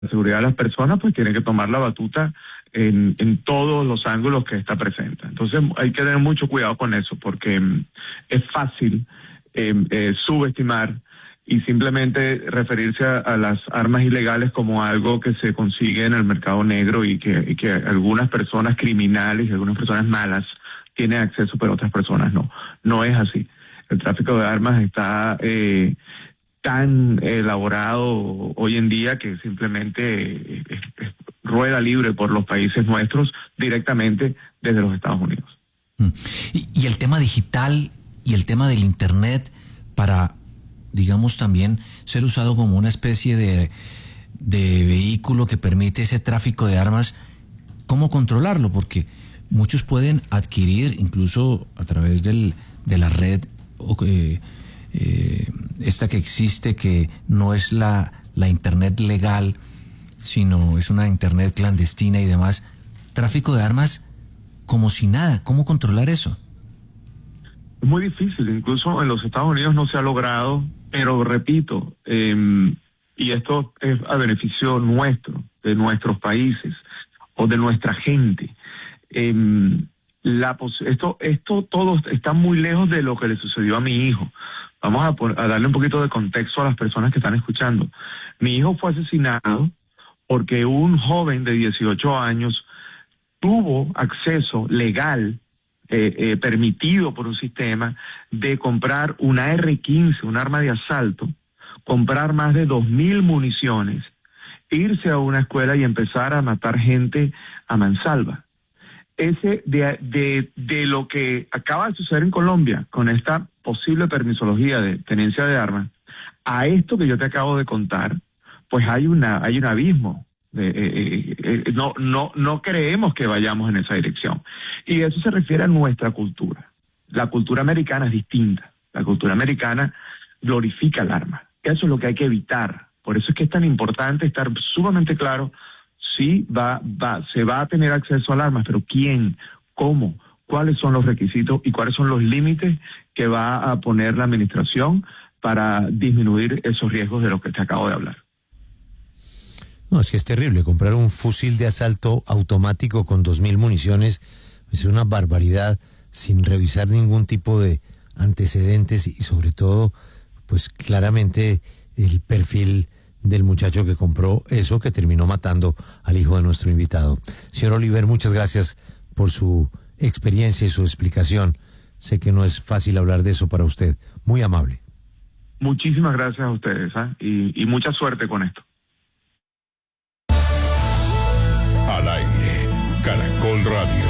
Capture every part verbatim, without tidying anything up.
seguridad de las personas, pues tiene que tomar la batuta en, en todos los ángulos que esta presenta. Entonces hay que tener mucho cuidado con eso, porque mm, es fácil eh, eh, subestimar y simplemente referirse a, a las armas ilegales como algo que se consigue en el mercado negro y que, y que algunas personas criminales y algunas personas malas tienen acceso, pero otras personas no. No es así. El tráfico de armas está eh, tan elaborado hoy en día que simplemente es, es rueda libre por los países nuestros directamente desde los Estados Unidos. Y, y el tema digital y el tema del Internet para, digamos, también ser usado como una especie de, de vehículo que permite ese tráfico de armas, ¿cómo controlarlo? Porque muchos pueden adquirir, incluso a través del, de la red eh, eh, esta que existe, que no es la, la Internet legal, sino es una Internet clandestina y demás, tráfico de armas como si nada. ¿Cómo controlar eso? Es muy difícil, incluso en los Estados Unidos no se ha logrado, pero repito, eh, y esto es a beneficio nuestro, de nuestros países o de nuestra gente. Eh, la esto, esto todo está muy lejos de lo que le sucedió a mi hijo. Vamos a, a darle un poquito de contexto a las personas que están escuchando. Mi hijo fue asesinado porque un joven de dieciocho años tuvo acceso legal, eh, eh, permitido por un sistema, de comprar una erre quince, un arma de asalto, comprar más de dos mil municiones, irse a una escuela y empezar a matar gente a mansalva. Ese de, de, de lo que acaba de suceder en Colombia con esta posible permisología de tenencia de armas, a esto que yo te acabo de contar, pues hay una hay un abismo. Eh, eh, eh, no no no creemos que vayamos en esa dirección. Y eso se refiere a nuestra cultura. La cultura americana es distinta. La cultura americana glorifica el arma. Eso es lo que hay que evitar. Por eso es que es tan importante estar sumamente claro si va, va, se va a tener acceso al arma, pero quién, cómo, cuáles son los requisitos y cuáles son los límites que va a poner la administración para disminuir esos riesgos de los que te acabo de hablar. No, es que es terrible. Comprar un fusil de asalto automático con dos mil municiones es una barbaridad, sin revisar ningún tipo de antecedentes y sobre todo, pues claramente el perfil del muchacho que compró eso, que terminó matando al hijo de nuestro invitado. Señor Oliver, muchas gracias por su experiencia y su explicación. Sé que no es fácil hablar de eso para usted. Muy amable. Muchísimas gracias a ustedes, ¿eh? y, y mucha suerte con esto. Al aire, Caracol Radio.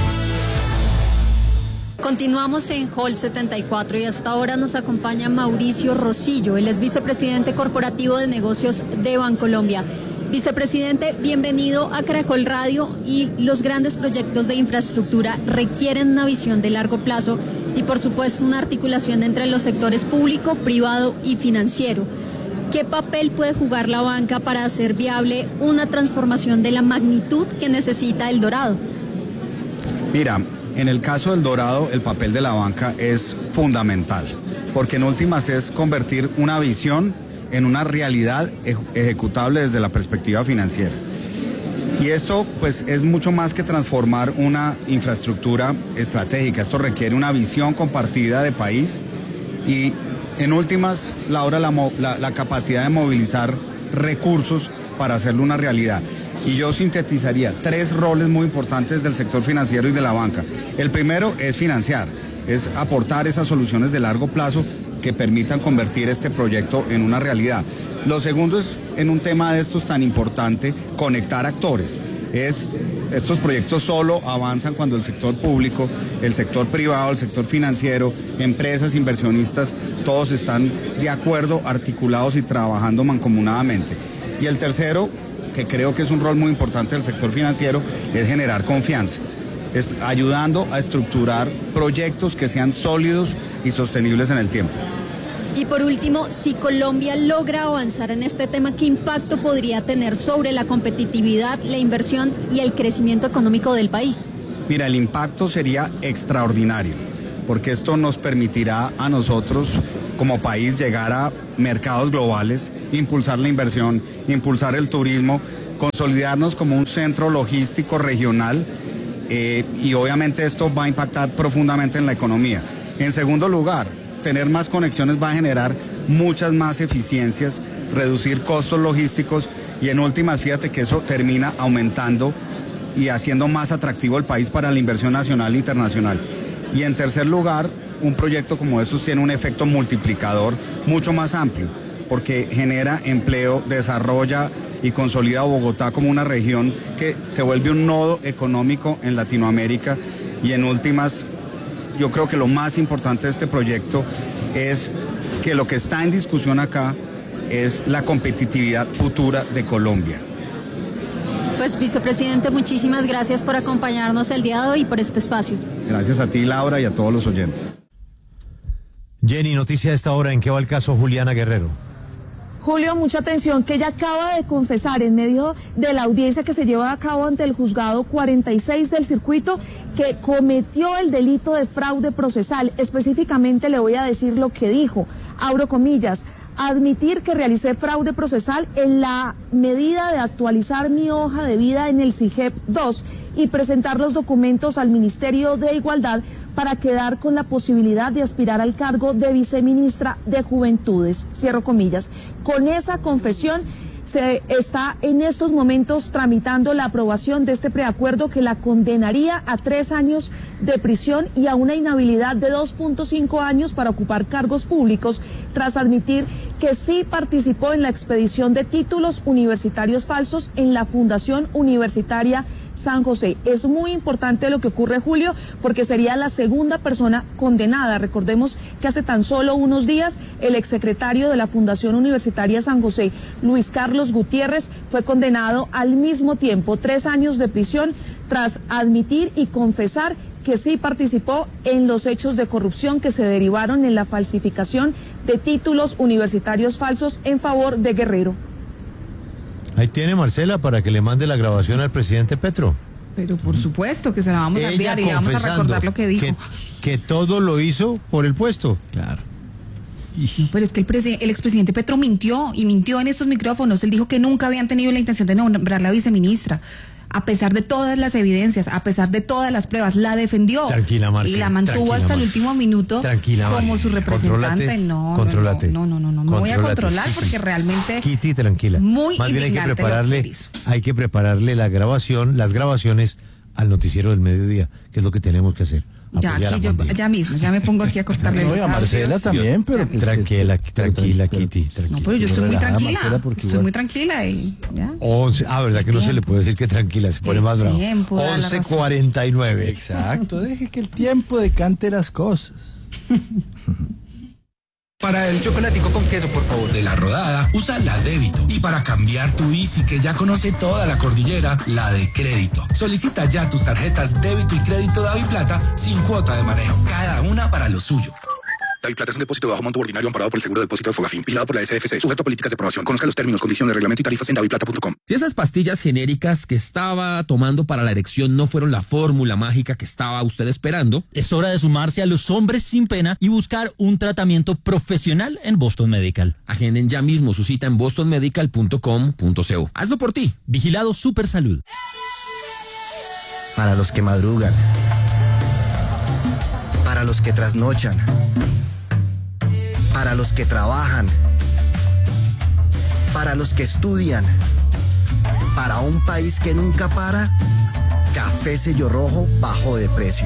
Continuamos en Hall setenta y cuatro y hasta ahora nos acompaña Mauricio Rosillo, él es vicepresidente corporativo de negocios de Bancolombia. Vicepresidente, bienvenido a Caracol Radio. Y los grandes proyectos de infraestructura requieren una visión de largo plazo y por supuesto una articulación entre los sectores público, privado y financiero. ¿Qué papel puede jugar la banca para hacer viable una transformación de la magnitud que necesita El Dorado? Mira, en el caso del Dorado, el papel de la banca es fundamental, porque en últimas es convertir una visión en una realidad ejecutable desde la perspectiva financiera. Y esto, pues, es mucho más que transformar una infraestructura estratégica. Esto requiere una visión compartida de país y, en últimas, Laura, la, la, la capacidad de movilizar recursos para hacerlo una realidad. Y yo sintetizaría tres roles muy importantes del sector financiero y de la banca. El primero es financiar, es aportar esas soluciones de largo plazo que permitan convertir este proyecto en una realidad. Lo segundo es, en un tema de estos tan importante, conectar actores. Es, estos proyectos solo avanzan cuando el sector público, el sector privado, el sector financiero, empresas, inversionistas, todos están de acuerdo, articulados y trabajando mancomunadamente. Y el tercero, que creo que es un rol muy importante del sector financiero, es generar confianza, es ayudando a estructurar proyectos que sean sólidos y sostenibles en el tiempo. Y por último, si Colombia logra avanzar en este tema, ¿qué impacto podría tener sobre la competitividad, la inversión y el crecimiento económico del país? Mira, el impacto sería extraordinario, porque esto nos permitirá a nosotros como país llegar a mercados globales, impulsar la inversión, impulsar el turismo, consolidarnos como un centro logístico regional eh, y obviamente esto va a impactar profundamente en la economía. En segundo lugar, tener más conexiones va a generar muchas más eficiencias, reducir costos logísticos y en últimas, fíjate que eso termina aumentando y haciendo más atractivo el país para la inversión nacional e internacional. Y en tercer lugar, un proyecto como estos tiene un efecto multiplicador mucho más amplio, porque genera empleo, desarrolla y consolida a Bogotá como una región que se vuelve un nodo económico en Latinoamérica. Y en últimas, yo creo que lo más importante de este proyecto es que lo que está en discusión acá es la competitividad futura de Colombia. Pues, vicepresidente, muchísimas gracias por acompañarnos el día de hoy y por este espacio. Gracias a ti, Laura, y a todos los oyentes. Jenny, noticia de esta hora, ¿en qué va el caso Juliana Guerrero? Julio, mucha atención, que ella acaba de confesar en medio de la audiencia que se lleva a cabo ante el juzgado cuarenta y seis del circuito que cometió el delito de fraude procesal. Específicamente le voy a decir lo que dijo, abro comillas: admitir que realicé fraude procesal en la medida de actualizar mi hoja de vida en el SIGEP dos y presentar los documentos al Ministerio de Igualdad para quedar con la posibilidad de aspirar al cargo de viceministra de Juventudes. Cierro comillas. Con esa confesión se está en estos momentos tramitando la aprobación de este preacuerdo que la condenaría a tres años de prisión y a una inhabilidad de dos punto cinco años para ocupar cargos públicos, tras admitir que sí participó en la expedición de títulos universitarios falsos en la Fundación Universitaria San José. Es muy importante lo que ocurre, Julio, porque sería la segunda persona condenada. Recordemos que hace tan solo unos días el exsecretario de la Fundación Universitaria San José, Luis Carlos Gutiérrez, fue condenado al mismo tiempo, tres años de prisión, tras admitir y confesar que sí participó en los hechos de corrupción que se derivaron en la falsificación de títulos universitarios falsos en favor de Guerrero. Ahí tiene Marcela para que le mande la grabación al presidente Petro. Pero por supuesto que se la vamos Ella a enviar y le vamos a recordar lo que dijo. Que, que todo lo hizo por el puesto. Claro. No, pero es que el, presi- el expresidente Petro mintió y mintió en estos micrófonos. Él dijo que nunca habían tenido la intención de nombrar la viceministra. A pesar de todas las evidencias, a pesar de todas las pruebas, la defendió. Tranquila, Marcela, y la mantuvo tranquila, hasta Marcela. el último minuto Tranquila, como Marcela. su representante. Contrólate, no, contrólate. no, no, no, no, no me voy a Contrólate, controlar Kitty. porque realmente Kitty, tranquila. muy Más bien hay que indignante lo que prepararle, él hizo. hay que prepararle la grabación, las grabaciones al noticiero del mediodía, que es lo que tenemos que hacer. Ya, apoyar aquí a yo, Juan Diego. ya mismo, ya me pongo aquí a cortarle No, los y a Marcela audios. también, pero pues, Tranquila, que- tranquila, pero- Kitty, tranquila. No, pero yo estoy muy Relajada, tranquila. Marcela, porque Estoy igual- muy tranquila y ya. once, ah, verdad que no se le puede decir que tranquila, se pone El más bravo. tiempo da la once razón. cuarenta y nueve. Exacto, deje que el tiempo decante las cosas. Para el chocolatico con queso, por favor. De La Rodada, usa la débito. Y para cambiar tu Easy, que ya conoce toda la cordillera, la de crédito. Solicita ya tus tarjetas débito y crédito DaviPlata sin cuota de manejo. Cada una para lo suyo. DaviPlata es un depósito de bajo monto ordinario amparado por el seguro de depósito de Fogafín, vigilado por la S F C, sujeto a políticas de aprobación. Conozca los términos, condiciones, reglamento y tarifas en daviplata punto com. Si esas pastillas genéricas que estaba tomando para la erección no fueron la fórmula mágica que estaba usted esperando, es hora de sumarse a los hombres sin pena y buscar un tratamiento profesional en Boston Medical. agenden ya mismo su cita en boston medical punto com punto co. Hazlo por ti. Vigilado Super Salud. Para los que madrugan. Para los que trasnochan. Para los que trabajan. Para los que estudian. Para un país que nunca para. Café Sello Rojo bajo de precio.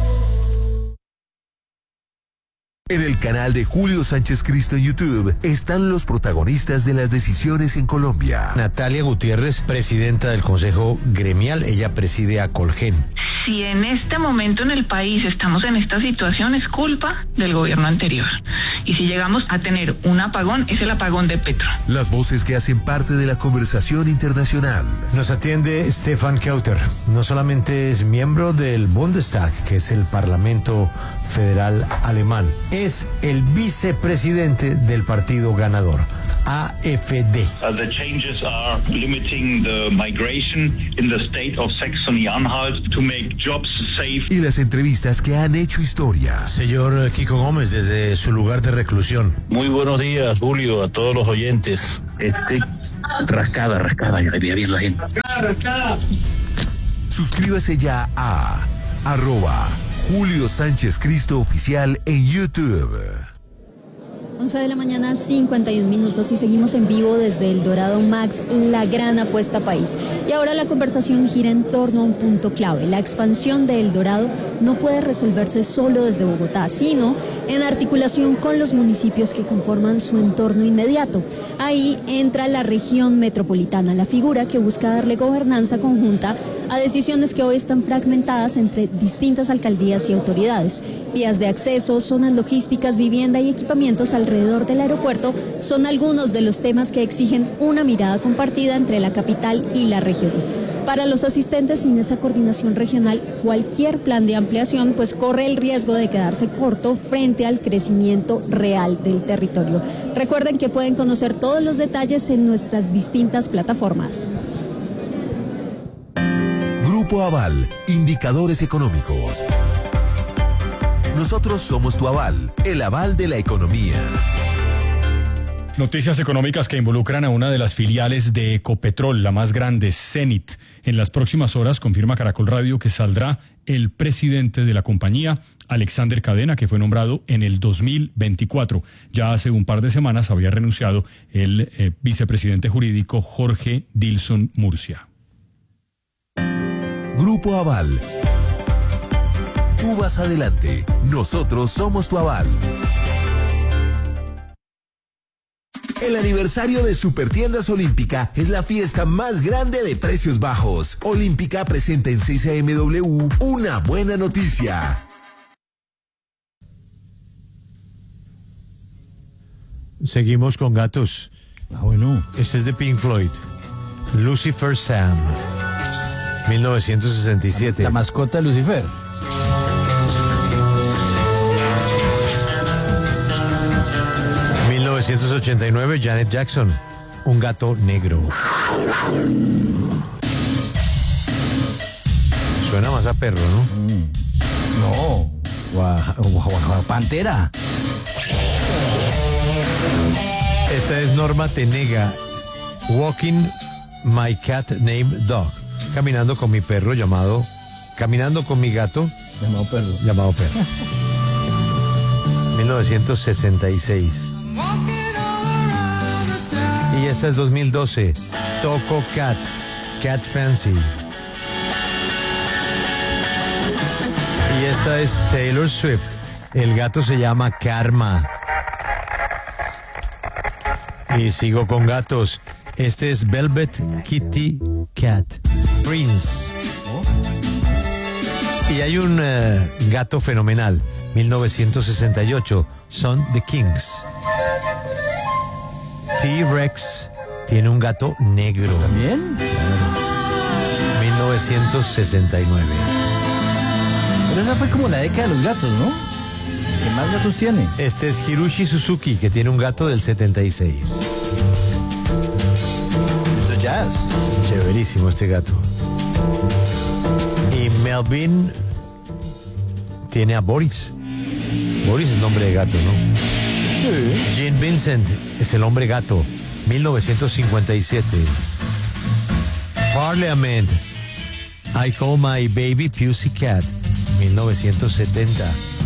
En el canal de Julio Sánchez Cristo en YouTube están los protagonistas de las decisiones en Colombia. Natalia Gutiérrez, presidenta del Consejo Gremial, ella preside a Colgen. Si en este momento en el país estamos en esta situación, es culpa del gobierno anterior. Y si llegamos a tener un apagón, es el apagón de Petro. Las voces que hacen parte de la conversación internacional. Nos atiende Stefan Kauter. No solamente es miembro del Bundestag, que es el Parlamento Federal Alemán, es el vicepresidente del partido ganador, A F D. Uh, the changes are limiting the migration in the state of Saxony-Anhalt to make jobs safe. Y las entrevistas que han hecho historia. Señor Kiko Gómez, desde su lugar de reclusión. Muy buenos días, Julio, a todos los oyentes. Este Rascada, rascada, ya debía bien la gente. Rascada, rascada. Suscríbase ya a arroba Julio Sánchez Cristo Oficial en YouTube. once de la mañana, cincuenta y un minutos, y seguimos en vivo desde El Dorado Max, la gran apuesta país. Y ahora la conversación gira en torno a un punto clave. La expansión de El Dorado no puede resolverse solo desde Bogotá, sino en articulación con los municipios que conforman su entorno inmediato. Ahí entra la región metropolitana, la figura que busca darle gobernanza conjunta a decisiones que hoy están fragmentadas entre distintas alcaldías y autoridades. Vías de acceso, zonas logísticas, vivienda y equipamientos alrededor del aeropuerto son algunos de los temas que exigen una mirada compartida entre la capital y la región. Para los asistentes, sin esa coordinación regional, cualquier plan de ampliación pues corre el riesgo de quedarse corto frente al crecimiento real del territorio. Recuerden que pueden conocer todos los detalles en nuestras distintas plataformas. Grupo Aval, indicadores económicos. Nosotros somos tu aval, el aval de la economía. Noticias económicas que involucran a una de las filiales de Ecopetrol, la más grande, Cenit. En las próximas horas confirma Caracol Radio que saldrá el presidente de la compañía, Alexander Cadena, que fue nombrado en el dos mil veinticuatro. Ya hace un par de semanas había renunciado el eh, vicepresidente jurídico Jorge Dilson Murcia. Grupo Aval. Tú vas adelante, nosotros somos tu aval. El aniversario de Supertiendas Olímpica es la fiesta más grande de precios bajos. Olímpica presenta en seis A M W una buena noticia. Seguimos con gatos. Ah, bueno. Este es de Pink Floyd. Lucifer Sam. mil novecientos sesenta y siete. La mascota de Lucifer. mil novecientos ochenta y nueve, Janet Jackson, un gato negro. Suena más a perro, ¿no? Mm. No, gua, gua, gua, pantera. Esta es Norma Tenega, Walking My Cat Named Dog. Caminando con mi perro llamado, caminando con mi gato llamado perro. Llamado perro. mil novecientos sesenta y seis. Y esta es dos mil doce, Toco Cat, Cat Fancy. Y esta es Taylor Swift, el gato se llama Karma. Y sigo con gatos, este es Velvet Kitty Cat, Prince. Y hay un uh, gato fenomenal, mil novecientos sesenta y ocho, son The Kings. T-Rex tiene un gato negro. ¿También? mil novecientos sesenta y nueve. Pero esa fue como la década de los gatos, ¿no? ¿Qué más gatos tiene? Este es Hiroshi Suzuki, que tiene un gato del setenta y seis. Esto es jazz. Chéverísimo este gato. Y Melvin tiene a Boris. Boris es nombre de gato, ¿no? Sí. Gene Vincent es el hombre gato, mil novecientos cincuenta y siete. Parliament, I Call My Baby Pussycat, mil novecientos setenta.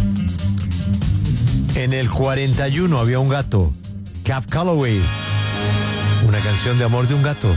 En el cuarenta y uno había un gato, Cab Calloway, una canción de amor de un gato.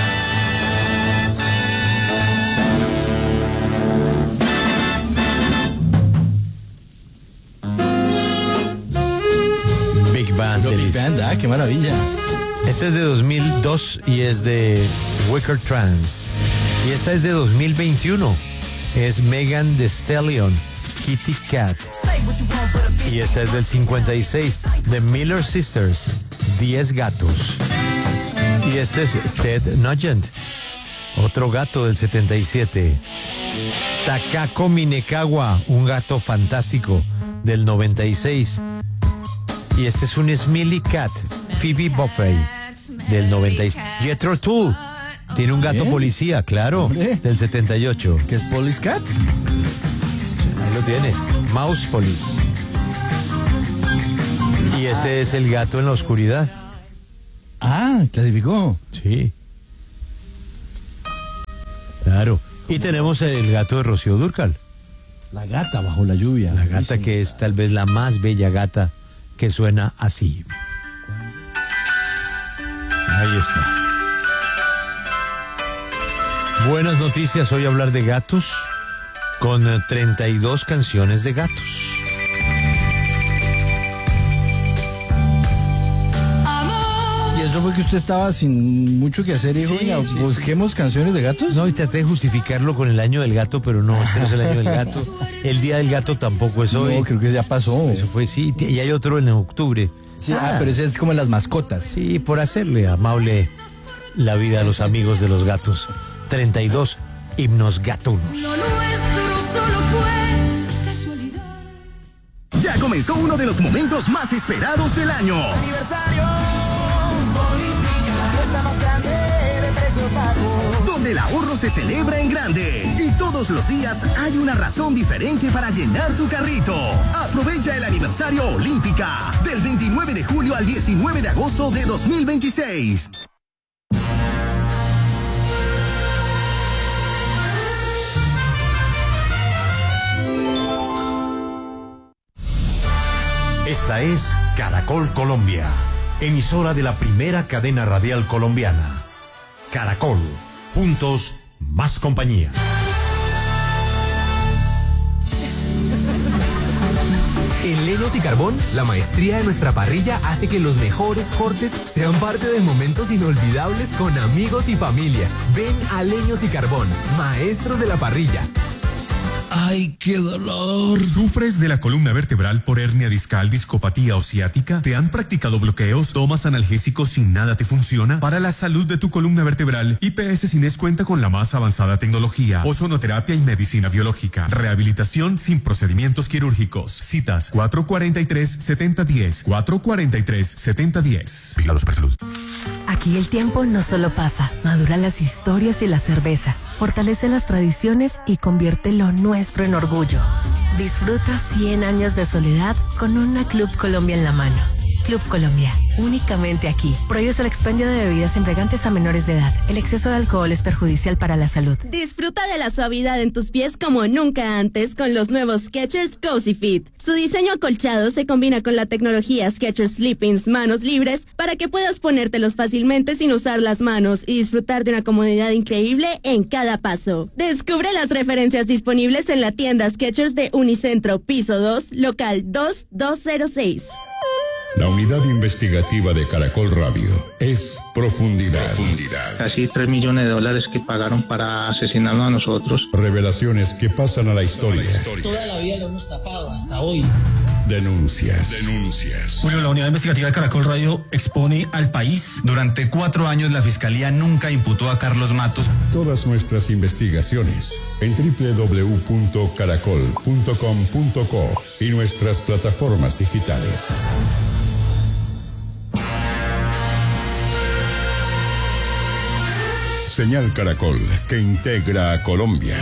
Big Band. Big Band, ah, qué maravilla. Este es de dos mil dos y es de Wicker Trance. Y esta es de dos mil veintiuno. Es Megan Thee Stallion, Kitty Cat. Y esta es del cincuenta y seis, The Miller Sisters, diez gatos. Y este es Ted Nugent, otro gato del setenta y siete. Takako Minekawa, un gato fantástico del noventa y seis. Y este es un Smelly Cat, Phoebe Buffet, del noventa y seis. Jethro Tull tiene un gato ¿Bien? Policía, claro, ¿Hombre? Del setenta y ocho. ¿Qué es Police Cat? Ahí lo tiene, Mouse Police. Y ese ah. es el gato en la oscuridad. Ah, Ah, clasificó. Sí. Claro. Y tenemos el gato de Rocío Dúrcal. La gata bajo la lluvia. La gata que es tal vez la más bella gata, que suena así. Ahí está. Buenas noticias, hoy hablar de gatos con treinta y dos canciones de gatos. ¿Y eso fue que usted estaba sin mucho que hacer, hijo? Sí, sí, busquemos sí. canciones de gatos. No, y traté de justificarlo con el año del gato, pero no, este no es el año del gato. El día del gato tampoco es hoy. No, creo que ya pasó. Eso fue, sí, y hay otro en octubre. Sí, ah, ah, pero ese es como las mascotas. Sí, por hacerle amable la vida a los amigos de los gatos. treinta y dos himnos gatunos. Lo nuestro solo fue casualidad. Ya comenzó uno de los momentos más esperados del año. Aniversario Olímpica, la fiesta más grande de precios bajos. Donde el ahorro se celebra en grande. Y todos los días hay una razón diferente para llenar tu carrito. Aprovecha el aniversario Olímpica del veintinueve de julio al diecinueve de agosto de dos mil veintiséis. Esta es Caracol Colombia, emisora de la primera cadena radial colombiana. Caracol, juntos, más compañía. En Leños y Carbón, la maestría de nuestra parrilla hace que los mejores cortes sean parte de momentos inolvidables con amigos y familia. Ven a Leños y Carbón, maestros de la parrilla. ¡Ay, qué dolor! ¿Sufres de la columna vertebral por hernia discal, discopatía o ciática? ¿Te han practicado bloqueos? ¿Tomas analgésicos y nada te funciona? Para la salud de tu columna vertebral, I P S Cines cuenta con la más avanzada tecnología, ozonoterapia y medicina biológica. Rehabilitación sin procedimientos quirúrgicos. Citas cuatro cuarenta y tres, setenta diez. cuatro cuarenta y tres, setenta diez. Vigilado Supersalud. Aquí el tiempo no solo pasa, madura las historias y la cerveza, fortalece las tradiciones y convierte lo nuestro en orgullo. Disfruta cien años de soledad con una Club Colombia en la mano. Club Colombia, únicamente aquí. Prohíbes el expendio de bebidas embriagantes a menores de edad. El exceso de alcohol es perjudicial para la salud. Disfruta de la suavidad en tus pies como nunca antes con los nuevos Skechers Cozy Fit. Su diseño acolchado se combina con la tecnología Skechers Sleepings manos libres para que puedas ponértelos fácilmente sin usar las manos y disfrutar de una comodidad increíble en cada paso. Descubre las referencias disponibles en la tienda Skechers de Unicentro, piso dos, local dos dos cero seis. La unidad investigativa de Caracol Radio es Profundidad. Profundidad. Casi tres millones de dólares que pagaron para asesinarnos a nosotros. Revelaciones que pasan a la historia. Toda la vida lo hemos tapado hasta hoy. Denuncias. Denuncias. Julio, la unidad investigativa de Caracol Radio expone al país. Durante cuatro años la Fiscalía nunca imputó a Carlos Matos. Todas nuestras investigaciones en doble u doble u doble u punto caracol punto com punto co y nuestras plataformas digitales. Señal Caracol, que integra a Colombia.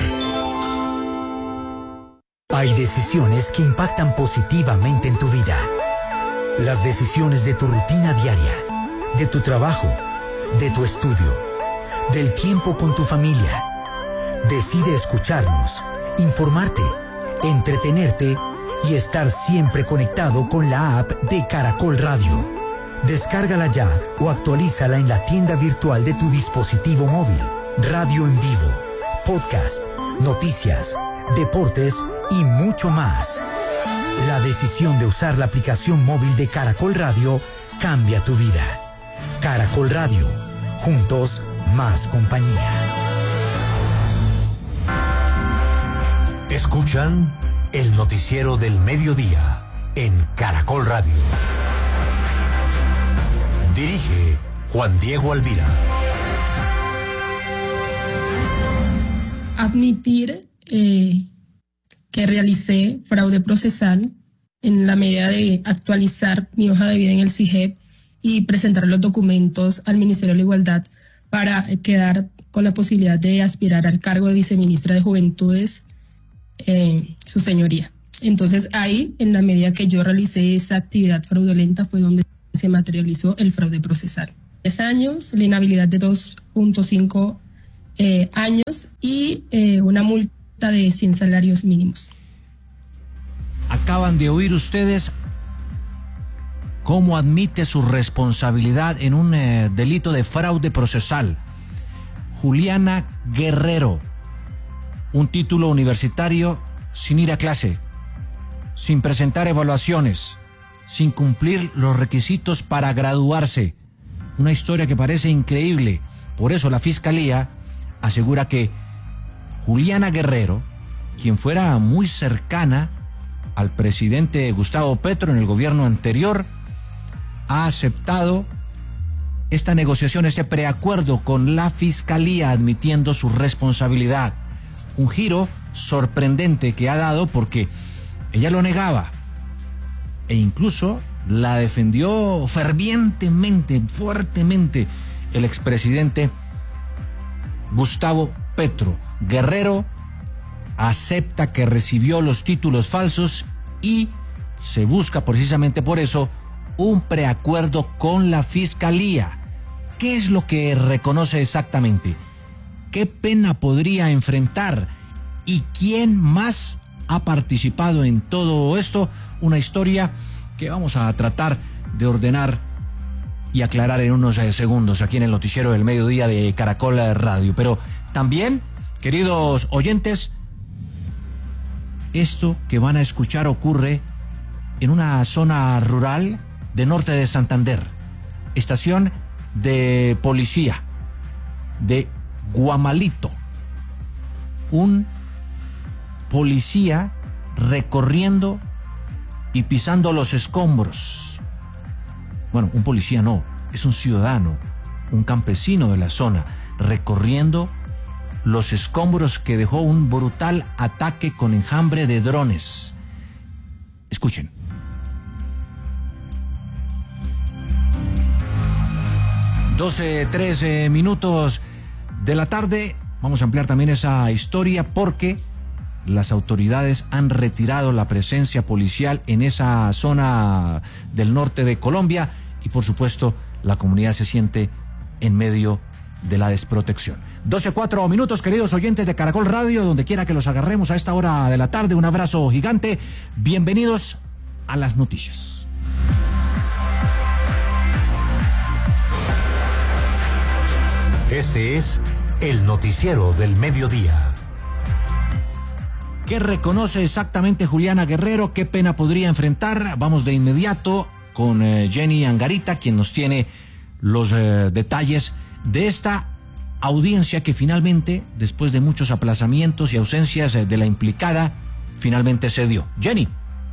Hay decisiones que impactan positivamente en tu vida. Las decisiones de tu rutina diaria, de tu trabajo, de tu estudio, del tiempo con tu familia. Decide escucharnos, informarte, entretenerte y estar siempre conectado con la app de Caracol Radio. Descárgala ya o actualízala en la tienda virtual de tu dispositivo móvil. Radio en vivo, podcast, noticias, deportes y mucho más. La decisión de usar la aplicación móvil de Caracol Radio cambia tu vida. Caracol Radio, juntos más compañía. Escuchan el noticiero del mediodía en Caracol Radio. Dirige Juan Diego Alvira. Admitir eh, que realicé fraude procesal en la medida de actualizar mi hoja de vida en el C I G E P y presentar los documentos al Ministerio de la Igualdad para quedar con la posibilidad de aspirar al cargo de viceministra de Juventudes, eh, su señoría. Entonces ahí, en la medida que yo realicé esa actividad fraudulenta, fue donde se materializó el fraude procesal. tres años, la inhabilidad de dos punto cinco eh, años y eh, una multa de cien salarios mínimos. Acaban de oír ustedes cómo admite su responsabilidad en un eh, delito de fraude procesal. Juliana Guerrero, un título universitario sin ir a clase, sin presentar evaluaciones, sin cumplir los requisitos para graduarse. Una historia que parece increíble. Por eso la Fiscalía asegura que Juliana Guerrero, quien fuera muy cercana al presidente Gustavo Petro en el gobierno anterior, ha aceptado esta negociación, este preacuerdo con la Fiscalía, admitiendo su responsabilidad. Un giro sorprendente que ha dado porque ella lo negaba e incluso la defendió fervientemente, fuertemente el expresidente Gustavo Petro. Guerrero acepta que recibió los títulos falsos y se busca precisamente por eso un preacuerdo con la Fiscalía. ¿Qué es lo que reconoce exactamente? ¿Qué pena podría enfrentar? ¿Y quién más ha participado en todo esto? Una historia que vamos a tratar de ordenar y aclarar en unos eh, segundos aquí en el noticiero del mediodía de Caracol Radio. Pero también, queridos oyentes, esto que van a escuchar ocurre en una zona rural de norte de Santander, estación de policía de Guamalito. Un policía recorriendo y pisando los escombros. Bueno, un policía no, es un ciudadano, un campesino de la zona, recorriendo los escombros que dejó un brutal ataque con enjambre de drones. Escuchen. doce, trece minutos de la tarde. Vamos a ampliar también esa historia porque las autoridades han retirado la presencia policial en esa zona del norte de Colombia y por supuesto la comunidad se siente en medio de la desprotección. doce, cuatro minutos, queridos oyentes de Caracol Radio, donde quiera que los agarremos a esta hora de la tarde, un abrazo gigante. Bienvenidos a las noticias. Este es el noticiero del mediodía. ¿Qué reconoce exactamente Juliana Guerrero? ¿Qué pena podría enfrentar? Vamos de inmediato con eh, Jenny Angarita, quien nos tiene los eh, detalles de esta audiencia que finalmente, después de muchos aplazamientos y ausencias eh, de la implicada, finalmente se dio. Jenny.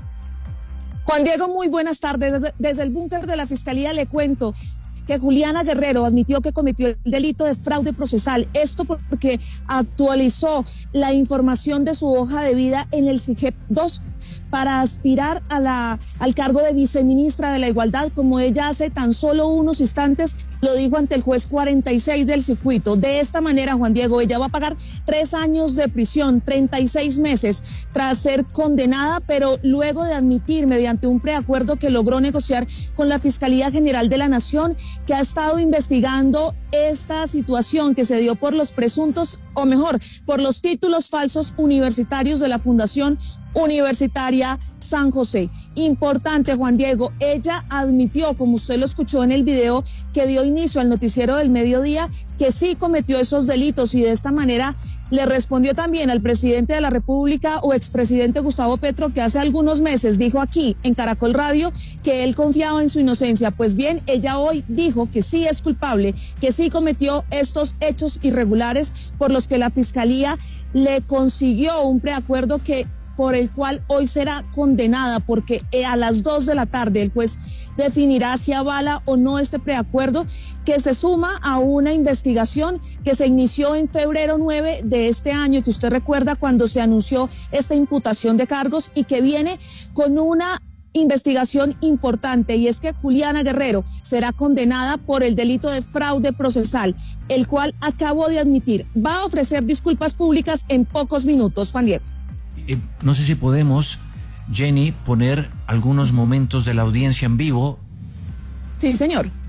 Juan Diego, muy buenas tardes. Desde, desde el búnker de la Fiscalía le cuento que Juliana Guerrero admitió que cometió el delito de fraude procesal. Esto porque actualizó la información de su hoja de vida en el C I G E P dos para aspirar a la, al cargo de viceministra de la Igualdad, como ella hace tan solo unos instantes lo dijo ante el juez cuarenta y seis del circuito. De esta manera, Juan Diego, ella va a pagar tres años de prisión, treinta y seis meses, tras ser condenada, pero luego de admitir mediante un preacuerdo que logró negociar con la Fiscalía General de la Nación, que ha estado investigando esta situación que se dio por los presuntos, o mejor, por los títulos falsos universitarios de la Fundación Universitaria San José. Importante, Juan Diego, ella admitió, como usted lo escuchó en el video que dio inicio al noticiero del mediodía, que sí cometió esos delitos y de esta manera le respondió también al presidente de la República o expresidente Gustavo Petro, que hace algunos meses dijo aquí en Caracol Radio que él confiaba en su inocencia. Pues bien, ella hoy dijo que sí es culpable, que sí cometió estos hechos irregulares por los que la Fiscalía le consiguió un preacuerdo que por el cual hoy será condenada, porque a las dos de la tarde el juez definirá si avala o no este preacuerdo, que se suma a una investigación que se inició en febrero nueve de este año, que usted recuerda cuando se anunció esta imputación de cargos, y que viene con una investigación importante, y es que Juliana Guerrero será condenada por el delito de fraude procesal, el cual acabó de admitir. Va a ofrecer disculpas públicas en pocos minutos, Juan Diego. Eh, no sé si podemos, Jenny, poner algunos momentos de la audiencia en vivo. Sí, señor.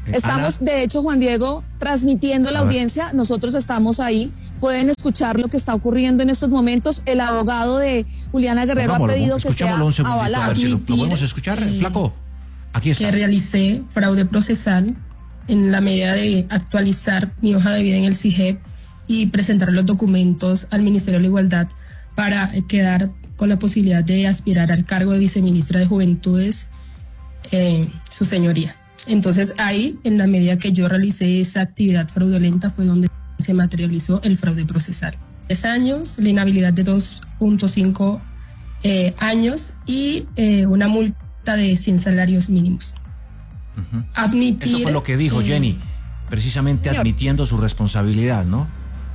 Estamos, Ana, de hecho, Juan Diego, transmitiendo la audiencia. Nosotros estamos ahí. Pueden escuchar lo que está ocurriendo en estos momentos. El abogado de Juliana Guerrero ha pedido que sea avalado. Si lo, lo podemos escuchar, eh, Flaco. Aquí está. Que realicé fraude procesal en la medida de actualizar mi hoja de vida en el C I G E P y presentar los documentos al Ministerio de la Igualdad para quedar con la posibilidad de aspirar al cargo de viceministra de Juventudes, eh, su señoría. Entonces ahí, en la medida que yo realicé esa actividad fraudulenta, fue donde se materializó el fraude procesal. Tres años, la inhabilidad de dos punto cinco eh, años y eh, una multa de cien salarios mínimos. Uh-huh. Admitir, Eso fue lo que dijo eh, Jenny, precisamente señor. admitiendo su responsabilidad, ¿no?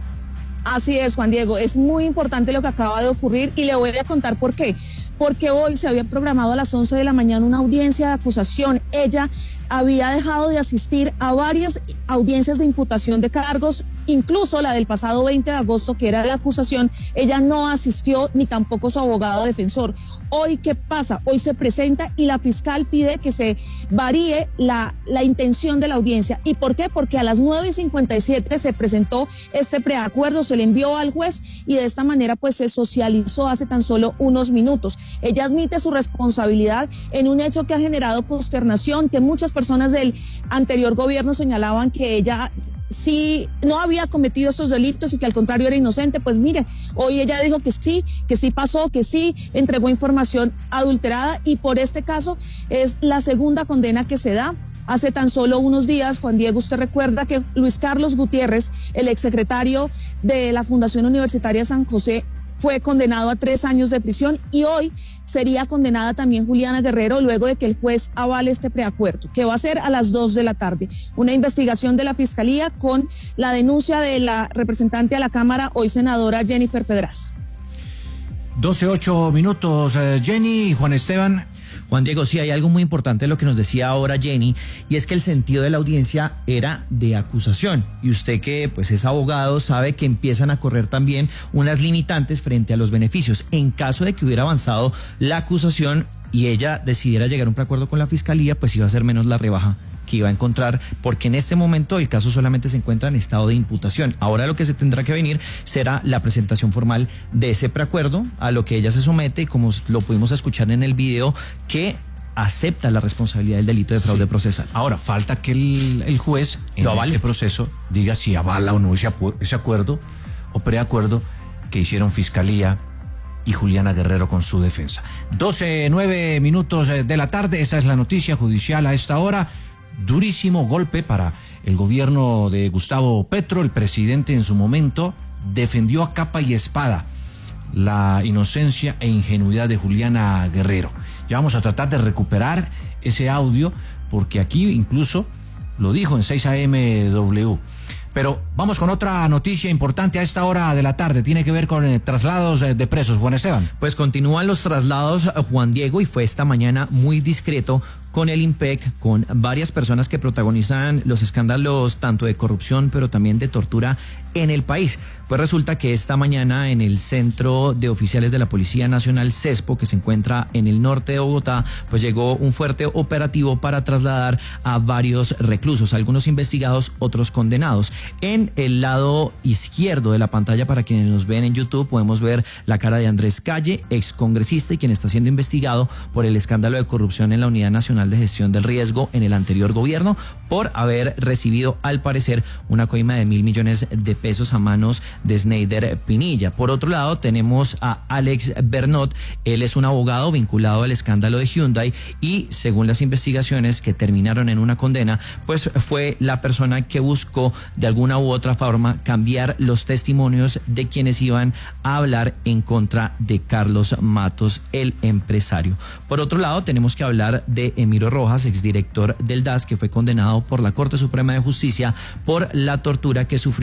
Así es, Juan Diego, es muy importante lo que acaba de ocurrir y le voy a contar por qué. Porque hoy se había programado a las once de la mañana una audiencia de acusación. Ella había dejado de asistir a varias audiencias de imputación de cargos, incluso la del pasado veinte de agosto, que era la acusación. Ella no asistió, ni tampoco su abogado defensor. Hoy, ¿qué pasa? Hoy se presenta y la fiscal pide que se varíe la, la intención de la audiencia. ¿Y por qué? Porque a las nueve y cincuenta y siete se presentó este preacuerdo, se le envió al juez y de esta manera pues se socializó hace tan solo unos minutos. Ella admite su responsabilidad en un hecho que ha generado consternación, que muchas personas del anterior gobierno señalaban que ella sí no había cometido esos delitos y que al contrario era inocente. Pues mire, hoy ella dijo que sí, que sí pasó, que sí entregó información adulterada y por este caso es la segunda condena que se da. Hace tan solo unos días, Juan Diego, usted recuerda que Luis Carlos Gutiérrez, el exsecretario de la Fundación Universitaria San José, fue condenado a tres años de prisión y hoy sería condenada también Juliana Guerrero luego de que el juez avale este preacuerdo, que va a ser a las dos de la tarde. Una investigación de la Fiscalía con la denuncia de la representante a la Cámara, hoy senadora Jennifer Pedraza. doce ocho minutos, eh, Jenny, Juan Esteban. Juan Diego, sí, hay algo muy importante de lo que nos decía ahora Jenny, y es que el sentido de la audiencia era de acusación. Y usted que pues es abogado sabe que empiezan a correr también unas limitantes frente a los beneficios. En caso de que hubiera avanzado la acusación y ella decidiera llegar a un preacuerdo con la Fiscalía, pues iba a ser menos la rebaja que iba a encontrar, porque en este momento el caso solamente se encuentra en estado de imputación. Ahora lo que se tendrá que venir será la presentación formal de ese preacuerdo, a lo que ella se somete, como lo pudimos escuchar en el video, que acepta la responsabilidad del delito de fraude sí. procesal. Ahora, falta que el, el juez en este proceso diga si avala o no ese, ese acuerdo o preacuerdo que hicieron Fiscalía y Juliana Guerrero con su defensa. doce, nueve minutos de la tarde, esa es la noticia judicial a esta hora. Durísimo golpe para el gobierno de Gustavo Petro. El presidente en su momento defendió a capa y espada la inocencia e ingenuidad de Juliana Guerrero. Ya vamos a tratar de recuperar ese audio porque aquí incluso lo dijo en seis A M W. Pero vamos con otra noticia importante a esta hora de la tarde. Tiene que ver con eh, traslados eh, de presos. Juan Esteban. Pues continúan los traslados, Juan Diego, y fue esta mañana muy discreto con el IMPEC, con varias personas que protagonizan los escándalos tanto de corrupción, pero también de tortura en el país. Pues resulta que esta mañana en el Centro de Oficiales de la Policía Nacional, CESPO, que se encuentra en el norte de Bogotá, pues llegó un fuerte operativo para trasladar a varios reclusos, algunos investigados, otros condenados. En el lado izquierdo de la pantalla, para quienes nos ven en YouTube, podemos ver la cara de Andrés Calle, excongresista y quien está siendo investigado por el escándalo de corrupción en la Unidad Nacional de Gestión del Riesgo en el anterior gobierno, por haber recibido, al parecer, una coima de mil millones de pesos a manos de Snyder Pinilla. Por otro lado, tenemos a Alex Bernot. Él es un abogado vinculado al escándalo de Hyundai y, según las investigaciones que terminaron en una condena, pues fue la persona que buscó de alguna u otra forma cambiar los testimonios de quienes iban a hablar en contra de Carlos Matos, el empresario. Por otro lado, tenemos que hablar de Emiro Rojas, exdirector del D A S, que fue condenado por la Corte Suprema de Justicia por la tortura que sufrió la periodista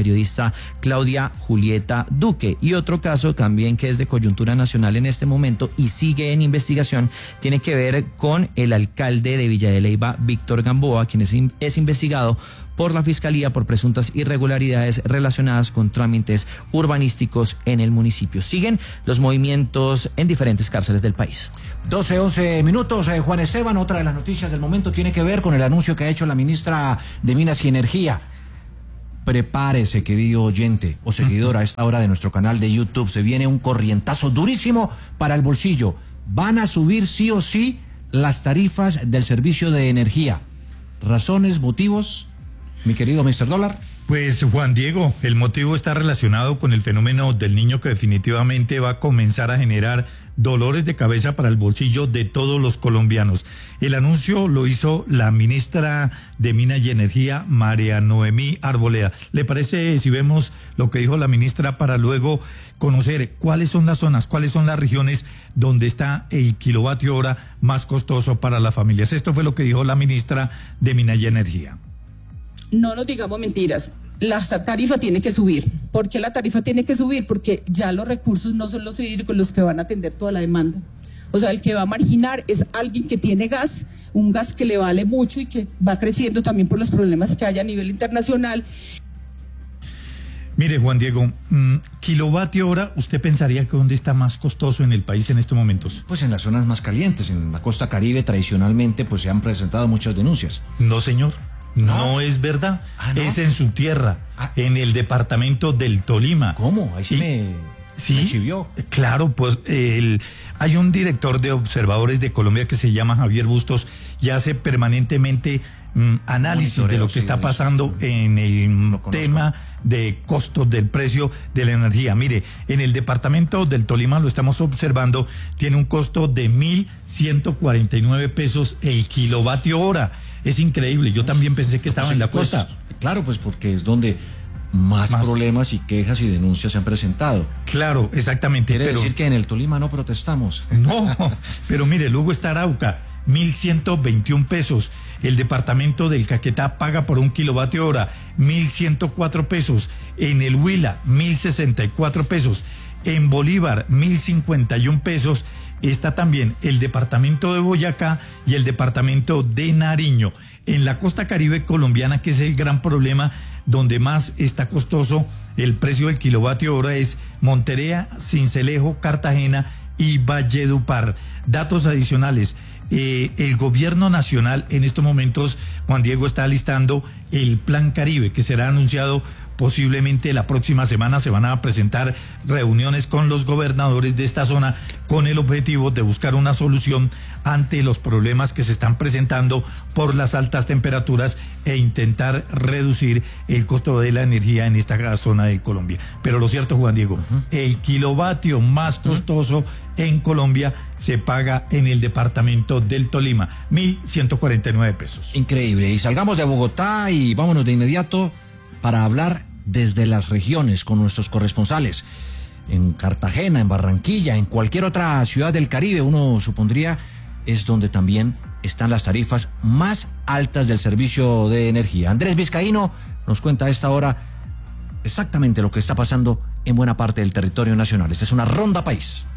periodista Claudia Julieta Duque. Y otro caso también que es de coyuntura nacional en este momento y sigue en investigación, tiene que ver con el alcalde de Villa de Leyva, Víctor Gamboa, quien es, es investigado por la Fiscalía por presuntas irregularidades relacionadas con trámites urbanísticos en el municipio. Siguen los movimientos en diferentes cárceles del país. doce, once minutos, eh, Juan Esteban, otra de las noticias del momento tiene que ver con el anuncio que ha hecho la ministra de Minas y Energía. Prepárese, querido oyente o seguidor a esta hora de nuestro canal de YouTube, se viene un corrientazo durísimo para el bolsillo. Van a subir sí o sí las tarifas del servicio de energía. ¿Razones, motivos, mi querido mister Dólar? Pues Juan Diego, el motivo está relacionado con el fenómeno del niño que definitivamente va a comenzar a generar dolores de cabeza para el bolsillo de todos los colombianos. El anuncio lo hizo la ministra de Minas y Energía, María Noemí Arboleda. ¿Le parece si vemos lo que dijo la ministra para luego conocer cuáles son las zonas, cuáles son las regiones donde está el kilovatio hora más costoso para las familias? Esto fue lo que dijo la ministra de Minas y Energía. No nos digamos mentiras, la tarifa tiene que subir. ¿Por qué la tarifa tiene que subir? Porque ya los recursos no son los hídricos los que van a atender toda la demanda. O sea, el que va a marginar es alguien que tiene gas, un gas que le vale mucho y que va creciendo también por los problemas que hay a nivel internacional. Mire, Juan Diego, mmm, kilovatio hora, ¿usted pensaría que dónde está más costoso en el país en estos momentos? Pues en las zonas más calientes, en la costa Caribe tradicionalmente pues se han presentado muchas denuncias. No, señor. No, no es verdad, ah, ¿no? Es en su tierra, ah. en el departamento del Tolima. ¿Cómo? Ahí sí y, me, ¿sí? me chivió. Claro, pues el, hay un director de observadores de Colombia que se llama Javier Bustos y hace permanentemente mm, análisis Monitoreo, de lo que sí, está pasando sí. en el tema de costos del precio de la energía. Mire, en el departamento del Tolima lo estamos observando, tiene un costo de mil ciento cuarenta y nueve pesos el kilovatio hora. Es increíble, yo también pensé que estaba pues, en la pues, costa. Claro, pues porque es donde más, más problemas y quejas y denuncias se han presentado. Claro, exactamente. Quiere pero, decir que en el Tolima no protestamos. No, pero mire, luego está Arauca, mil ciento veintiún pesos. El departamento del Caquetá paga por un kilovatio hora, mil ciento cuatro pesos. En el Huila, mil sesenta y cuatro pesos. En Bolívar, mil cincuenta y un pesos. Está también el departamento de Boyacá y el departamento de Nariño. En la costa Caribe colombiana, que es el gran problema, donde más está costoso el precio del kilovatio hora, es Montería, Sincelejo, Cartagena y Valledupar. Datos adicionales, eh, el gobierno nacional en estos momentos, Juan Diego, está listando el Plan Caribe, que será anunciado posiblemente la próxima semana. Se van a presentar reuniones con los gobernadores de esta zona con el objetivo de buscar una solución ante los problemas que se están presentando por las altas temperaturas e intentar reducir el costo de la energía en esta zona de Colombia. Pero lo cierto, Juan Diego, uh-huh. el kilovatio más costoso uh-huh. en Colombia se paga en el departamento del Tolima, mil ciento cuarenta y nueve pesos. Increíble. Y salgamos de Bogotá y vámonos de inmediato para hablar desde las regiones con nuestros corresponsales. En Cartagena, en Barranquilla, en cualquier otra ciudad del Caribe, uno supondría, es donde también están las tarifas más altas del servicio de energía. Andrés Vizcaíno nos cuenta a esta hora exactamente lo que está pasando en buena parte del territorio nacional. Esta es una ronda país.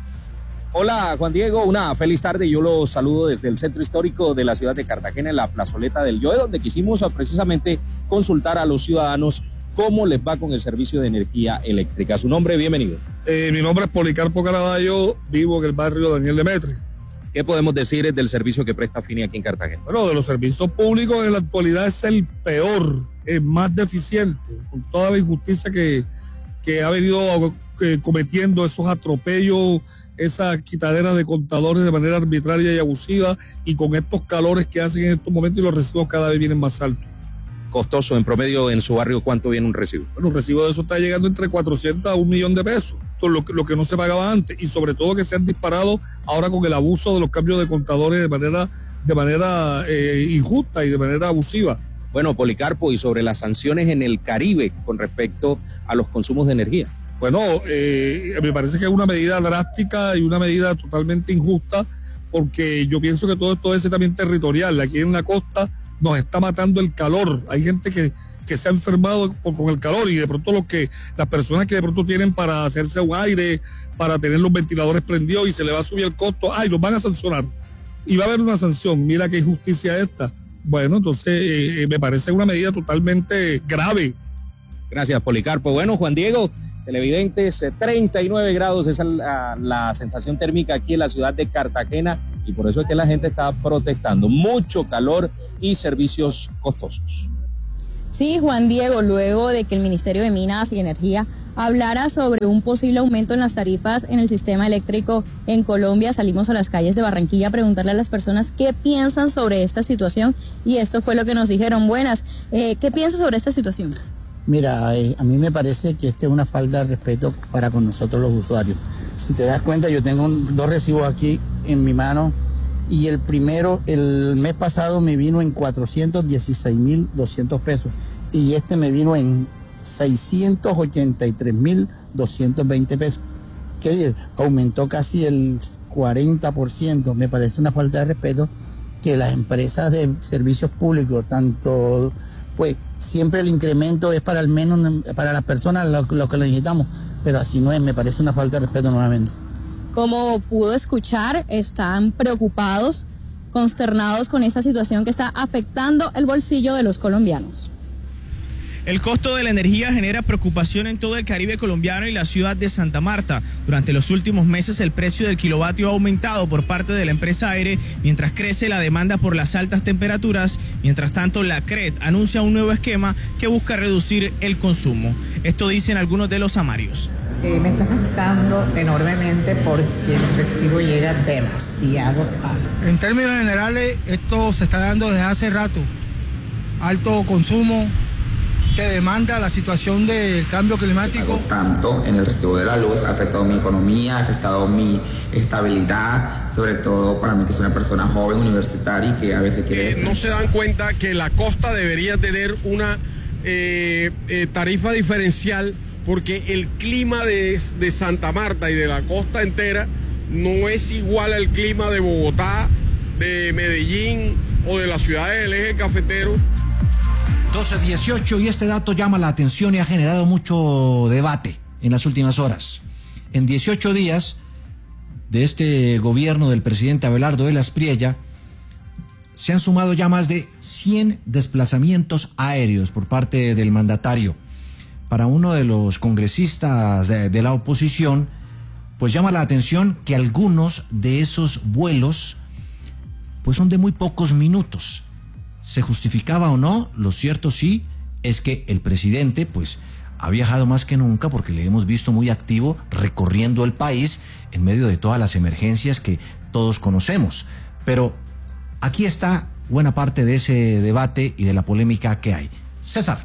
Hola Juan Diego, una feliz tarde. Yo los saludo desde el centro histórico de la ciudad de Cartagena, en la plazoleta del Yoe, donde quisimos precisamente consultar a los ciudadanos cómo les va con el servicio de energía eléctrica. Su nombre, bienvenido. Eh, mi nombre es Policarpo Caraballo, vivo en el barrio Daniel Demetri. ¿Qué podemos decir del servicio que presta Fini aquí en Cartagena? Bueno, de los servicios públicos en la actualidad es el peor, el más deficiente, con toda la injusticia que, que ha venido eh, cometiendo, esos atropellos, esa quitadera de contadores de manera arbitraria y abusiva, y con estos calores que hacen en estos momentos, y los recibos cada vez vienen más altos. Costoso, en promedio en su barrio, ¿cuánto viene un recibo? Bueno, un recibo de eso está llegando entre cuatrocientos a un millón de pesos, todo lo, que, lo que no se pagaba antes, y sobre todo que se han disparado ahora con el abuso de los cambios de contadores de manera, de manera eh, injusta y de manera abusiva. Bueno, Policarpo, y sobre las sanciones en el Caribe con respecto a los consumos de energía. Bueno, eh, me parece que es una medida drástica y una medida totalmente injusta, porque yo pienso que todo esto es también territorial. Aquí en la costa nos está matando el calor. Hay gente que, que se ha enfermado con, con el calor, y de pronto lo que las personas que de pronto tienen para hacerse un aire, para tener los ventiladores prendidos y se le va a subir el costo, ay, los van a sancionar. Y va a haber una sanción. Mira qué injusticia esta. Bueno, entonces eh, me parece una medida totalmente grave. Gracias, Policarpo. Bueno, Juan Diego, televidentes, treinta y nueve grados es la, la sensación térmica aquí en la ciudad de Cartagena, y por eso es que la gente está protestando. Mucho calor y servicios costosos. Sí, Juan Diego, luego de que el Ministerio de Minas y Energía hablara sobre un posible aumento en las tarifas en el sistema eléctrico en Colombia, salimos a las calles de Barranquilla a preguntarle a las personas qué piensan sobre esta situación, y esto fue lo que nos dijeron. Buenas, eh, ¿qué piensas sobre esta situación? Mira, eh, a mí me parece que esta es una falta de respeto para con nosotros los usuarios. Si te das cuenta, yo tengo un, dos recibos aquí en mi mano, y el primero, el mes pasado me vino en cuatrocientos dieciséis mil doscientos pesos, y este me vino en seiscientos ochenta y tres mil doscientos veinte pesos. Que aumentó casi el cuarenta por ciento. Me parece una falta de respeto que las empresas de servicios públicos, tanto, pues siempre el incremento es para al menos para las personas lo, lo que necesitamos, pero así no es. Me parece una falta de respeto nuevamente. Como pudo escuchar, están preocupados, consternados con esta situación que está afectando el bolsillo de los colombianos. El costo de la energía genera preocupación en todo el Caribe colombiano y la ciudad de Santa Marta. Durante los últimos meses el precio del kilovatio ha aumentado por parte de la empresa Aire, mientras crece la demanda por las altas temperaturas. Mientras tanto, la C R E D anuncia un nuevo esquema que busca reducir el consumo. Esto dicen algunos de los amarios. Eh, me está afectando enormemente porque el recibo llega demasiado alto. En términos generales, esto se está dando desde hace rato. Alto consumo que demanda la situación del cambio climático. Tanto en el recibo de la luz ha afectado mi economía, ha afectado mi estabilidad, sobre todo para mí que soy una persona joven, universitaria y que a veces quiere... Eh, no se dan cuenta que la costa debería tener una eh, eh, tarifa diferencial, porque el clima de, de Santa Marta y de la costa entera no es igual al clima de Bogotá, de Medellín o de las ciudades del eje cafetero. doce dieciocho, y este dato llama la atención y ha generado mucho debate en las últimas horas. En dieciocho días de este gobierno del presidente Abelardo de la Espriella, se han sumado ya más de cien desplazamientos aéreos por parte del mandatario. Para uno de los congresistas de, de la oposición, pues llama la atención que algunos de esos vuelos pues son de muy pocos minutos. ¿Se justificaba o no? Lo cierto sí es que el presidente pues ha viajado más que nunca, porque le hemos visto muy activo recorriendo el país en medio de todas las emergencias que todos conocemos. Pero aquí está buena parte de ese debate y de la polémica que hay. César.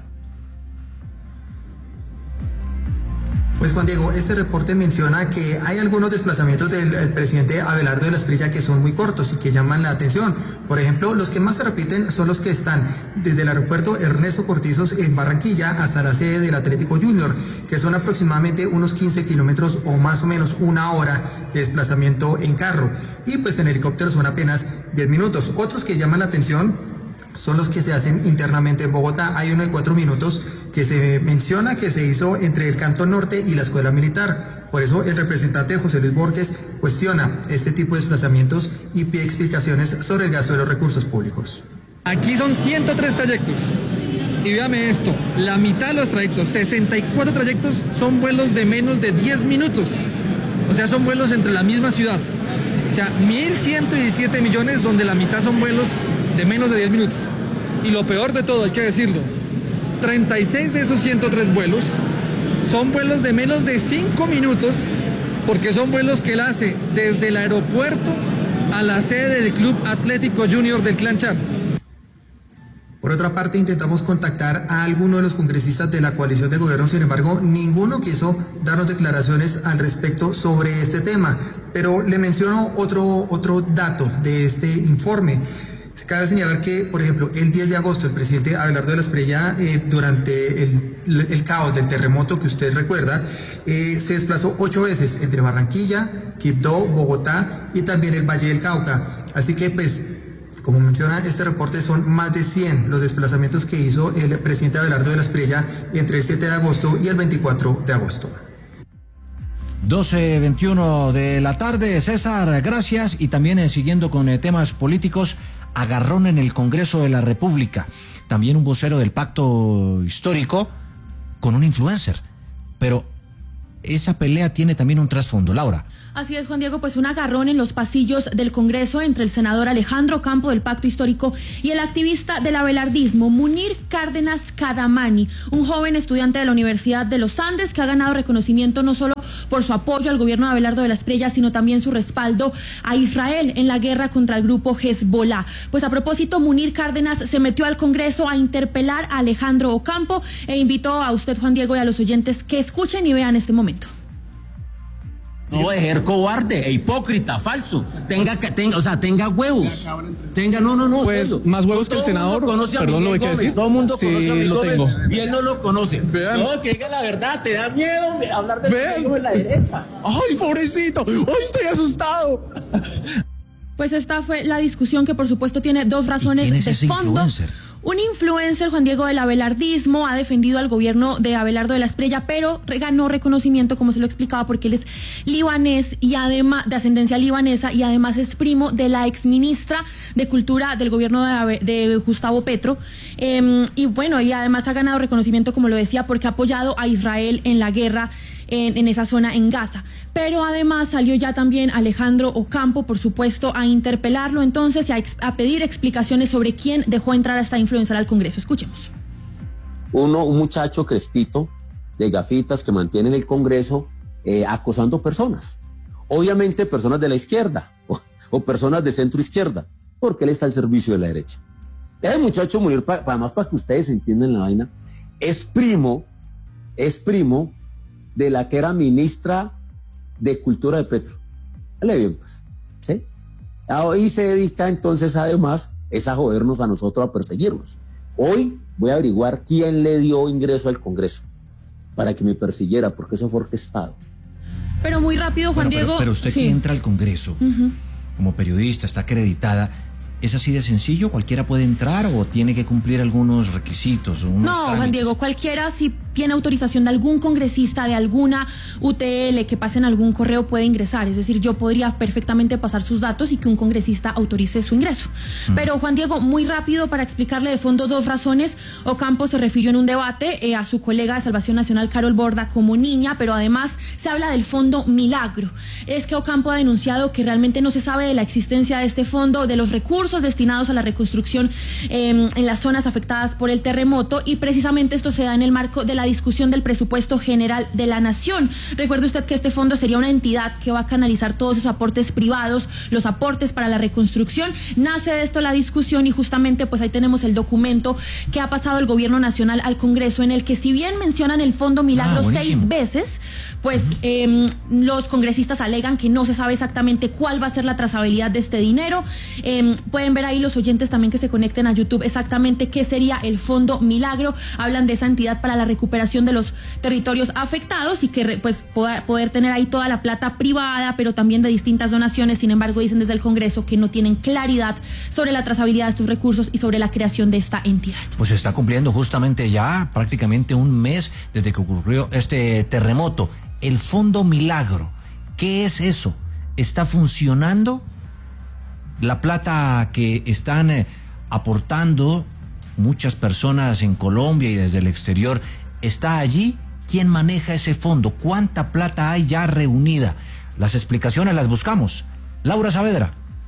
Pues Juan Diego, este reporte menciona que hay algunos desplazamientos del presidente Abelardo de la Espriella que son muy cortos y que llaman la atención. Por ejemplo, los que más se repiten son los que están desde el aeropuerto Ernesto Cortizos en Barranquilla hasta la sede del Atlético Junior, que son aproximadamente unos quince kilómetros o más o menos una hora de desplazamiento en carro. Y pues en helicóptero son apenas diez minutos. Otros que llaman la atención son los que se hacen internamente en Bogotá. Hay uno de cuatro minutos que se menciona que se hizo entre el Cantón Norte y la Escuela Militar. Por eso el representante José Luis Borges cuestiona este tipo de desplazamientos y pide explicaciones sobre el gasto de los recursos públicos. Aquí son ciento tres trayectos. Y véame esto, la mitad de los trayectos, sesenta y cuatro trayectos, son vuelos de menos de diez minutos. O sea, son vuelos entre la misma ciudad. O sea, mil ciento diecisiete millones donde la mitad son vuelos de menos de diez minutos. Y lo peor de todo, hay que decirlo, treinta y seis de esos ciento tres vuelos son vuelos de menos de cinco minutos, porque son vuelos que él hace desde el aeropuerto a la sede del Club Atlético Junior del Clan Char. Por otra parte, intentamos contactar a alguno de los congresistas de la coalición de gobierno, sin embargo, ninguno quiso darnos declaraciones al respecto sobre este tema. Pero le menciono otro, otro dato de este informe. Cabe señalar que, por ejemplo, el diez de agosto el presidente Abelardo de la Espriella, eh, durante el, el caos del terremoto que usted recuerda, eh, se desplazó ocho veces entre Barranquilla, Quibdó, Bogotá y también el Valle del Cauca. Así que, pues, Como menciona este reporte, son más de cien los desplazamientos que hizo el presidente Abelardo de la Espriella entre el siete de agosto y el veinticuatro de agosto. doce veintiuno de la tarde, César, gracias. Y también eh, siguiendo con eh, temas políticos, agarrón en el Congreso de la República. También un vocero del pacto histórico con un influencer. Pero esa pelea tiene también un trasfondo, Laura. Así es, Juan Diego, pues un agarrón en los pasillos del Congreso entre el senador Alejandro Ocampo del Pacto Histórico y el activista del abelardismo, Munir Cárdenas Cadamani, un joven estudiante de la Universidad de los Andes que ha ganado reconocimiento no solo por su apoyo al gobierno de Abelardo de la Espriella, sino también su respaldo a Israel en la guerra contra el grupo Hezbollah. Pues a propósito, Munir Cárdenas se metió al Congreso a interpelar a Alejandro Ocampo e invitó a usted, Juan Diego, y a los oyentes que escuchen y vean este momento. No es ser cobarde e hipócrita, falso. Tenga que tenga, o sea, tenga huevos. Tenga, no, no, no. Pues eso. más huevos que el Todo senador. mundo conoce a Perdón, Miguel lo que Gómez, decir. todo el mundo Sí, conoce a Miguel lo Gómez, tengo. y él no lo conoce. Vean. No, que diga la verdad, te da miedo hablar de Vean. en la derecha. Ay, pobrecito. Ay, estoy asustado. Pues esta fue la discusión que por supuesto tiene dos razones ¿Quién es de ese fondo. influencer? Un influencer, Juan Diego, del abelardismo, ha defendido al gobierno de Abelardo de la Espriella, pero ganó reconocimiento, como se lo explicaba, porque él es libanés y además de ascendencia libanesa y además es primo de la exministra de Cultura del gobierno de, de Gustavo Petro. Eh, y bueno, y además ha ganado reconocimiento, como lo decía, porque ha apoyado a Israel en la guerra En, en esa zona en Gaza. Pero además salió ya también Alejandro Ocampo, por supuesto, a interpelarlo entonces y a, ex, a pedir explicaciones sobre quién dejó entrar a esta influencer al Congreso. Escuchemos. Uno, un muchacho crespito de gafitas que mantiene en el Congreso eh, acosando personas. Obviamente personas de la izquierda o, o personas de centro izquierda, porque él está al servicio de la derecha. Ese muchacho Munir, pa, además para que ustedes entiendan la vaina, es primo, es primo de la que era ministra de Cultura de Petro. Dale bien, pues. ¿Sí? Y se dedica entonces, además, es a jodernos a nosotros, a perseguirnos. Hoy voy a averiguar quién le dio ingreso al Congreso para que me persiguiera, porque eso fue orquestado. Pero muy rápido, Juan Bueno, pero, Diego. pero usted sí. que entra al Congreso Uh-huh. como periodista, está acreditada. ¿Es así de sencillo? ¿Cualquiera puede entrar o tiene que cumplir algunos requisitos? O unos No, trámites? Juan Diego, cualquiera, si tiene autorización de algún congresista, de alguna U T L, que pase en algún correo, puede ingresar. Es decir, yo podría perfectamente pasar sus datos y que un congresista autorice su ingreso. Mm. Pero, Juan Diego, muy rápido para explicarle de fondo dos razones. Ocampo se refirió en un debate eh, a su colega de Salvación Nacional, Carol Borda, como niña, pero además se habla del fondo Milagro. Es que Ocampo ha denunciado que realmente no se sabe de la existencia de este fondo, de los recursos destinados a la reconstrucción eh, en las zonas afectadas por el terremoto, y precisamente esto se da en el marco de la discusión del presupuesto general de la nación. Recuerde usted que este fondo sería una entidad que va a canalizar todos esos aportes privados, los aportes para la reconstrucción. Nace de esto la discusión y justamente pues ahí tenemos el documento que ha pasado el gobierno nacional al Congreso, en el que si bien mencionan el fondo Milagro Ah, seis veces, pues uh-huh. eh, los congresistas alegan que no se sabe exactamente cuál va a ser la trazabilidad de este dinero. Eh, pueden ver ahí los oyentes también que se conecten a YouTube exactamente qué sería el fondo Milagro. Hablan de esa entidad para la recuperación de los territorios afectados y que pues poder, poder tener ahí toda la plata privada, pero también de distintas donaciones. Sin embargo, dicen desde el Congreso que no tienen claridad sobre la trazabilidad de estos recursos y sobre la creación de esta entidad. Pues se está cumpliendo justamente ya prácticamente un mes desde que ocurrió este terremoto. El Fondo Milagro, ¿qué es eso? ¿Está funcionando? La plata que están eh, aportando muchas personas en Colombia y desde el exterior, ¿está allí? ¿Quién maneja ese fondo? ¿Cuánta plata hay ya reunida? Las explicaciones las buscamos. Laura Saavedra.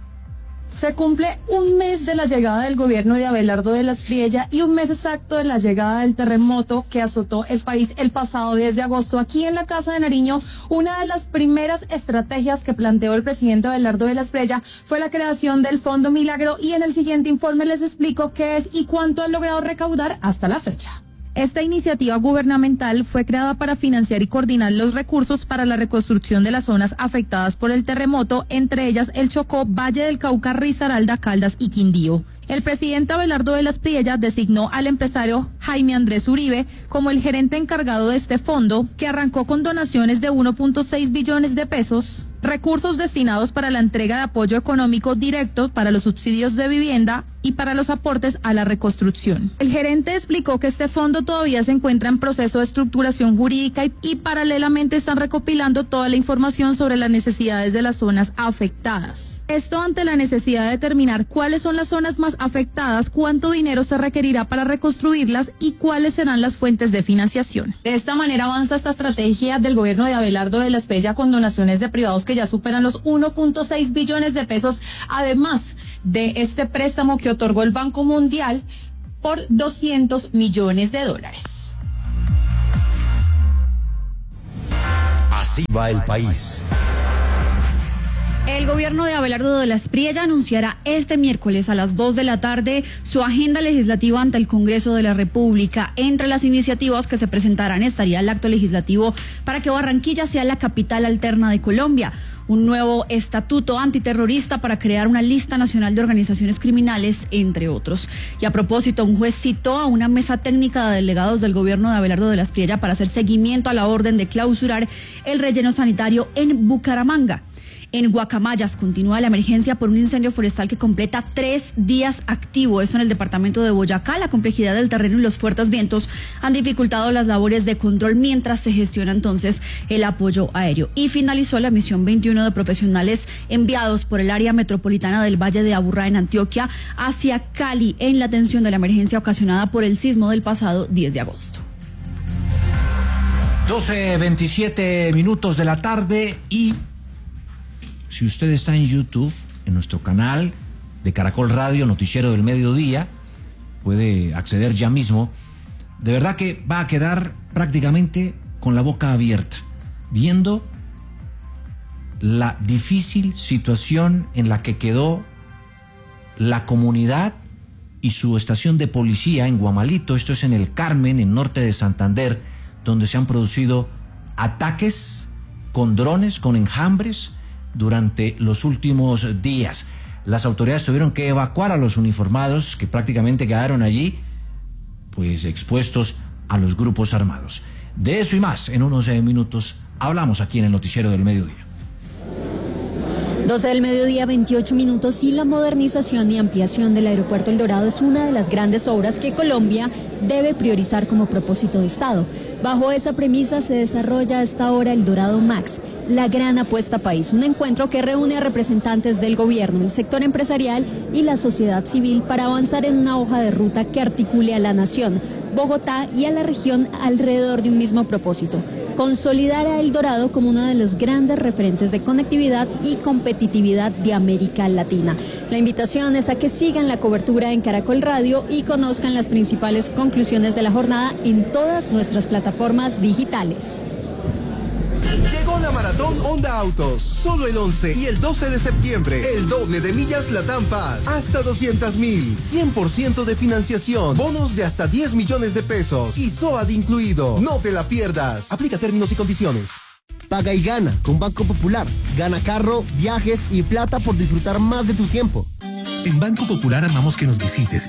Se cumple un mes de la llegada del gobierno de Abelardo de la Espriella y un mes exacto de la llegada del terremoto que azotó el país el pasado diez de agosto. Aquí en la Casa de Nariño, una de las primeras estrategias que planteó el presidente Abelardo de la Espriella fue la creación del Fondo Milagro, y en el siguiente informe les explico qué es y cuánto han logrado recaudar hasta la fecha. Esta iniciativa gubernamental fue creada para financiar y coordinar los recursos para la reconstrucción de las zonas afectadas por el terremoto, entre ellas el Chocó, Valle del Cauca, Risaralda, Caldas y Quindío. El presidente Abelardo de la Espriella designó al empresario Jaime Andrés Uribe como el gerente encargado de este fondo, que arrancó con donaciones de uno punto seis billones de pesos, recursos destinados para la entrega de apoyo económico directo para los subsidios de vivienda y para los aportes a la reconstrucción. El gerente explicó que este fondo todavía se encuentra en proceso de estructuración jurídica y, y paralelamente están recopilando toda la información sobre las necesidades de las zonas afectadas. Esto ante la necesidad de determinar cuáles son las zonas más afectadas, cuánto dinero se requerirá para reconstruirlas y cuáles serán las fuentes de financiación. De esta manera avanza esta estrategia del gobierno de Abelardo de la Espriella con donaciones de privados que ya superan los uno punto seis billones de pesos, además de este préstamo que otorgó el Banco Mundial por doscientos millones de dólares. Así va el país. El gobierno de Abelardo de la Espriella anunciará este miércoles a las dos de la tarde su agenda legislativa ante el Congreso de la República. Entre las iniciativas que se presentarán estaría el acto legislativo para que Barranquilla sea la capital alterna de Colombia, un nuevo estatuto antiterrorista para crear una lista nacional de organizaciones criminales, entre otros. Y a propósito, un juez citó a una mesa técnica de delegados del gobierno de Abelardo de la Espriella para hacer seguimiento a la orden de clausurar el relleno sanitario en Bucaramanga. En Guacamayas continúa la emergencia por un incendio forestal que completa tres días activo. Esto en el departamento de Boyacá. La complejidad del terreno y los fuertes vientos han dificultado las labores de control mientras se gestiona entonces el apoyo aéreo. Y finalizó la misión veintiuno de profesionales enviados por el área metropolitana del Valle de Aburrá en Antioquia hacia Cali en la atención de la emergencia ocasionada por el sismo del pasado diez de agosto. doce veintisiete minutos de la tarde y... si usted está en YouTube, en nuestro canal de Caracol Radio, Noticiero del Mediodía, puede acceder ya mismo. De verdad que va a quedar prácticamente con la boca abierta, viendo la difícil situación en la que quedó la comunidad y su estación de policía en Guamalito. Esto es en el Carmen, en norte de Santander, donde se han producido ataques con drones, con enjambres, durante los últimos días. Las autoridades tuvieron que evacuar a los uniformados que prácticamente quedaron allí, pues expuestos a los grupos armados. De eso y más, en unos minutos hablamos aquí en el Noticiero del Mediodía. doce del mediodía, veintiocho minutos, y la modernización y ampliación del aeropuerto El Dorado es una de las grandes obras que Colombia debe priorizar como propósito de Estado. Bajo esa premisa se desarrolla a esta hora el Dorado Max, la gran apuesta país, un encuentro que reúne a representantes del gobierno, el sector empresarial y la sociedad civil para avanzar en una hoja de ruta que articule a la nación, Bogotá y a la región alrededor de un mismo propósito: consolidar a El Dorado como uno de los grandes referentes de conectividad y competitividad de América Latina. La invitación es a que sigan la cobertura en Caracol Radio y conozcan las principales conclusiones de la jornada en todas nuestras plataformas digitales. Llegó la Maratón Honda Autos. Solo el once y el doce de septiembre. El doble de millas Latam Paz. Hasta doscientos mil. cien por ciento de financiación. Bonos de hasta diez millones de pesos. Y S O A D incluido. No te la pierdas. Aplica términos y condiciones. Paga y gana con Banco Popular. Gana carro, viajes y plata por disfrutar más de tu tiempo. En Banco Popular amamos que nos visites